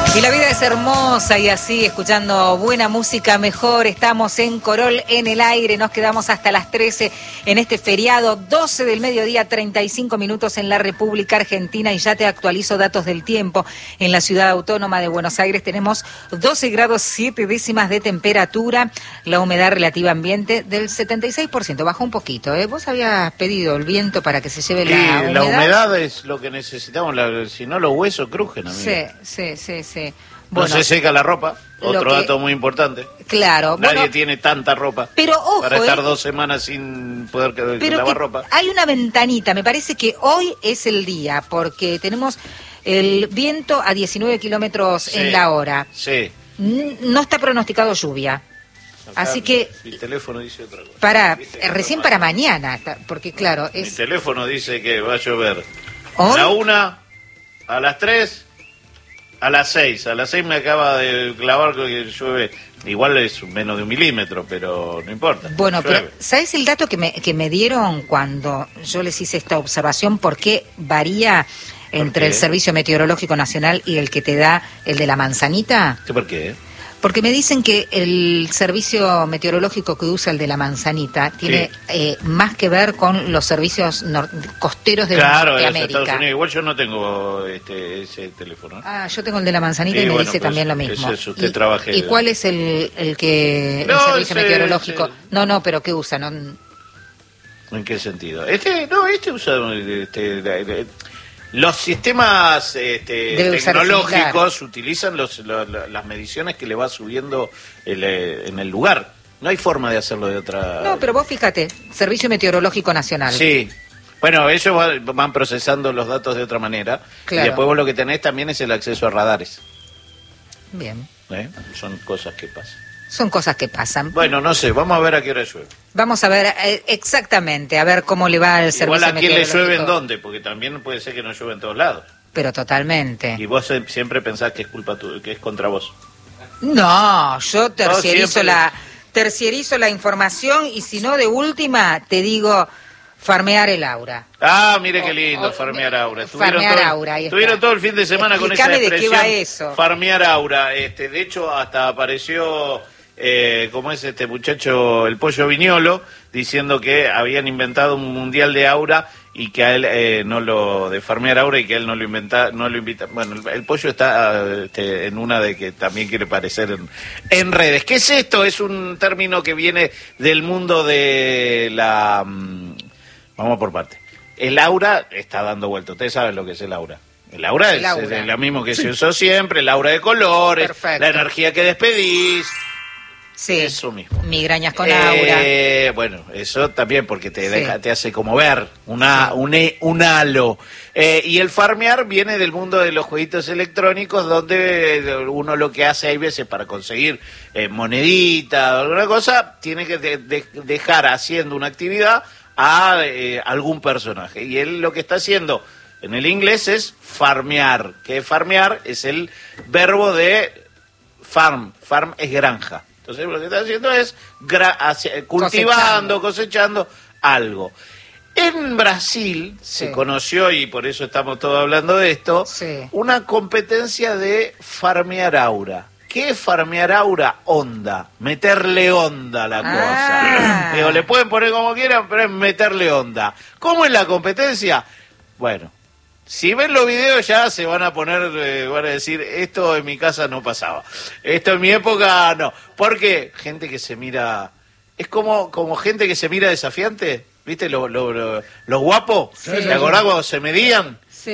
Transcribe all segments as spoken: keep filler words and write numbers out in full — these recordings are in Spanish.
Y la vida es hermosa y así, escuchando buena música mejor. Estamos en Corol en el aire, nos quedamos hasta las trece en este feriado, doce del mediodía, treinta y cinco minutos en la República Argentina, y ya te actualizo datos del tiempo. En la ciudad autónoma de Buenos Aires tenemos doce grados siete décimas de temperatura, la humedad relativa ambiente del setenta y seis por ciento, bajó un poquito, ¿eh? Vos habías pedido el viento para que se lleve la humedad. La humedad es lo que necesitamos, la, si no los huesos crujen, amigo. Sí, sí, sí, sí. Bueno, no se seca la ropa, otro que, dato muy importante. Claro. Nadie bueno, tiene tanta ropa pero ojo, para estar eh, dos semanas sin poder que, pero lavar que ropa. Hay una ventanita, me parece que hoy es el día, porque tenemos el viento a diecinueve kilómetros Sí, en la hora. Sí. No está pronosticado lluvia. Acá Así que... Mi teléfono dice otra cosa. Para, recién para mañana, porque claro, es... Mi teléfono dice que va a llover. ¿Hoy? A la una, a las tres... A las seis, a las seis me acaba de clavar que llueve, igual es menos de un milímetro, pero no importa. Bueno, llueve. pero ¿sabes el dato que me, que me dieron cuando yo les hice esta observación? ¿Por qué varía entre qué? el Servicio Meteorológico Nacional y el que te da el de la manzanita? ¿Por qué? Porque me dicen que el servicio meteorológico que usa el de la manzanita tiene Sí. eh, más que ver con los servicios nor- costeros de Claro, de Norteamérica. Estados Unidos. Igual yo no tengo este, ese teléfono. Ah, yo tengo el de la manzanita Sí, y me bueno, dice pues, también lo mismo. ese es, usted ¿Y, trabaje- ¿Y cuál es el, el que No, el servicio ese- meteorológico? ese- No, no, pero ¿qué usa? No, ¿En qué sentido? Este, no, este usa este, de- de- los sistemas este, Debe usar tecnológicos utilizan los, lo- lo- las mediciones que le va subiendo el, eh, en el lugar. No hay forma de hacerlo de otra. no, pero vos fíjate, Servicio Meteorológico Nacional. Sí. Bueno, ellos va- van procesando los datos de otra manera. Claro. Y después vos lo que tenés también es el acceso a radares. Bien, ¿eh? Son cosas que pasan. son cosas que pasan. Bueno, no sé, vamos a ver a qué hora llueve. Vamos a ver eh, exactamente, a ver cómo le va al Servicio Igual a quién le Meteorológico. llueve en dónde, porque también puede ser que no llueve en todos lados. Pero totalmente. Y vos eh, siempre pensás que es culpa tu, que es contra vos. No, yo tercierizo siempre- la tercierizo la información y si no de última te digo farmear el aura. Ah, mire qué O- lindo, o- farmear aura. farmear todo, aura, ahí está. Estuvieron todo el fin de semana con esa Explícame de qué expresión. va eso. Farmear aura. Este, de hecho, hasta apareció, eh, como es este muchacho, el Pollo Viñolo, diciendo que habían inventado un mundial de aura y que a él eh, no lo, de farmear aura y que a él no lo inventa, no lo invita. Bueno, el, el Pollo está este, en una de que también quiere aparecer en, en redes. ¿Qué es esto? Es un término que viene del mundo de la... mm, Vamos por parte. El aura está dando vuelta. Ustedes saben lo que es el aura. El aura El es, aura. es lo mismo que se usó siempre, el aura de colores, Perfecto. la energía que despedís. Sí. Eso mismo. Migrañas con Eh, aura. Bueno, eso también porque te Sí. deja, te hace como ver una, un, e- un halo. Eh, y el farmear viene del mundo de los jueguitos electrónicos, donde uno lo que hace hay veces para conseguir eh, monedita o alguna cosa, tiene que de- de- dejar haciendo una actividad a eh, algún personaje. Y él lo que está haciendo en el inglés es farmear, que farmear es el verbo de farm, farm es granja. Entonces lo que está haciendo es gra- hace- cultivando, cosechando algo. En Brasil Sí. se conoció, y por eso estamos todos hablando de esto, Sí. una competencia de farmear aura. ¿Qué es farmear aura? Onda, meterle onda a la Ah. cosa. Digo, le pueden poner como quieran, pero es meterle onda. ¿Cómo es la competencia? Bueno, si ven los videos ya se van a poner, eh, van a decir, esto en mi casa no pasaba. Esto en mi época no. ¿Por qué? Gente que se mira... Es como, como gente que se mira desafiante. ¿Viste lo, lo, lo, lo guapo? Sí. ¿Te acordás cuando se medían? Sí.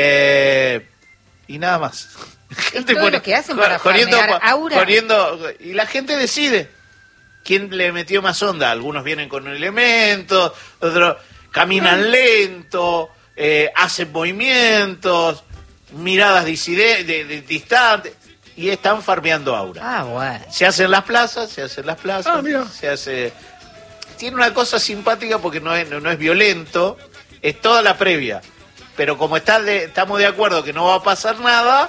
Eh, y nada más. Gente todo lo que hacen para jodiendo, farmear aura. jodiendo, y la gente decide quién le metió más onda. Algunos vienen con elementos, otros caminan lento, eh, hacen movimientos, miradas diside- de, de- distantes, y están farmeando aura. Ah, bueno. Se hacen las plazas, se hacen las plazas, Ah, mira. se hace... Tiene una cosa simpática porque no es, no, no es violento, es toda la previa. Pero como está de- estamos de acuerdo que no va a pasar nada,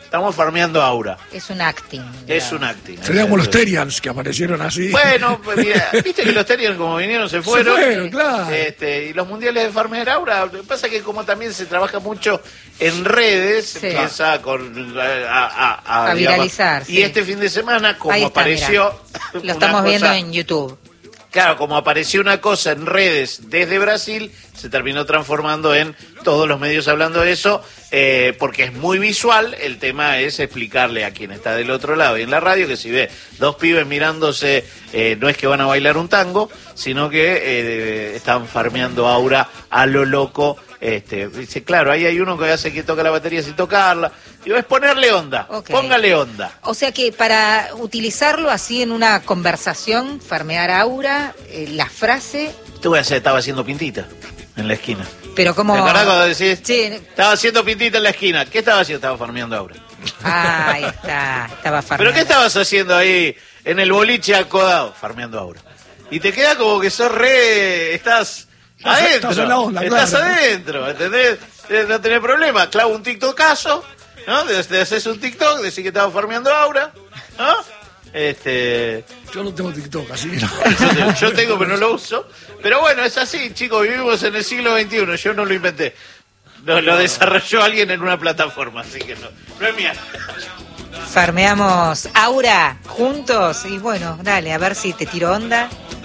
Estamos farmeando aura. Es un acting. Es digamos. un acting. Sería como los Terians que aparecieron así. Bueno, pues mira, viste que los Terians como vinieron se fueron. Se fueron, claro. Este, y los mundiales de farmear aura, lo que pasa es que como también se trabaja mucho en redes, Sí. empieza con, a, a, a, A digamos, viralizar, y sí. este fin de semana, como Ahí está, apareció... Lo una estamos viendo cosa- en YouTube. Claro, como apareció una cosa en redes desde Brasil, se terminó transformando en todos los medios hablando de eso, eh, porque es muy visual. El tema es explicarle a quien está del otro lado y en la radio que si ve dos pibes mirándose, eh, no es que van a bailar un tango, sino que eh, están farmeando aura a lo loco. Este, dice, claro, ahí hay uno que hace que toca la batería sin tocarla. Digo, es ponerle onda, Ok. póngale onda. O sea que para utilizarlo así en una conversación, farmear aura, eh, la frase, Te voy a hacer, estaba haciendo pintita en la esquina. pero como... ¿Te acordás cuando decís? Sí. Estaba haciendo pintita en la esquina. ¿Qué estaba haciendo? Estaba farmeando aura. Ah, ahí está, estaba farmeando. ¿Pero qué estabas haciendo ahí en el boliche acodado? Farmeando aura. Y te queda como que sos re... Estás Estás- adentro. estás en la onda, Estás claro. adentro, ¿entendés? Eh, No tenés problema. Clavo un TikTokazo, ¿no? Te, te haces un TikTok, decís que estaba farmeando aura, ¿no? Este... Yo no tengo TikTok, así que no. Yo tengo, yo tengo, pero no lo uso. Pero bueno, es así, chicos, vivimos en el siglo veintiuno, yo no lo inventé. Lo, lo desarrolló alguien en una plataforma, así que no, no es mía. Farmeamos aura juntos y bueno, dale, a ver si te tiro onda.